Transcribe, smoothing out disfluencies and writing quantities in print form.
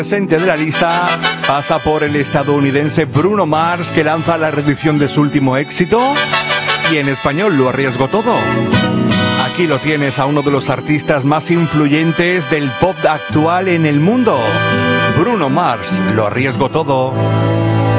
Presente de la lista pasa por el estadounidense Bruno Mars, que lanza la reedición de su último éxito, y en español Lo arriesgo todo. Aquí lo tienes a uno de los artistas más influyentes del pop actual en el mundo. Bruno Mars, Lo arriesgo todo.